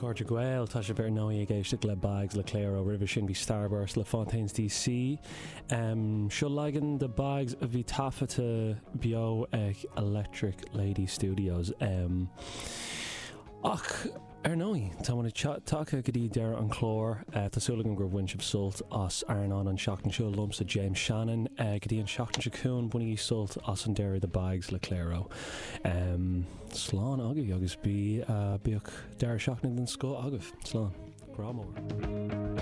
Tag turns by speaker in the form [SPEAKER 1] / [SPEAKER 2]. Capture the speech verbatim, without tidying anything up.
[SPEAKER 1] Cárte Gael, tá sé ber nóí ag éiste le bags le Claire ó River sin bhí Starburst le Fontaines D C. Um, Seo ligan de bags a bhí tafata bio ag Electric Lady Studios. Um, ach, ar nóí, tá mana take go dtí deir an chlór, uh, tá súlagan gur bhain sibh sult as airnán an seachtain seo lumsa James Shannon, uh, go dtí an seachtain secún bunaí sult as an deir de bags le Claire ó. Um, Slán agah agus bí uh, bíoch deir seachtain den scó agah. Slán. Grámór.